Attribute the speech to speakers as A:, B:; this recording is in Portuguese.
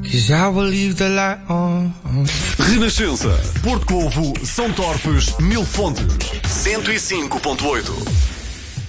A: 'cause I will leave the light on.
B: Renascença, Porto Covo, São Torpes, Mil Fontes, 105.8.